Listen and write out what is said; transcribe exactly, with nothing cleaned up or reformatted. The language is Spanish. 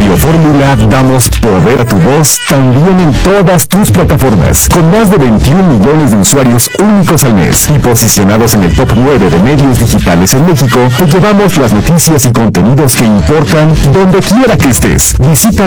Radio Fórmula damos poder a tu voz también en todas tus plataformas. Con más de veintiún millones de usuarios únicos al mes y posicionados en el top nueve de medios digitales en México, te llevamos las noticias y contenidos que importan donde quiera que estés. Visita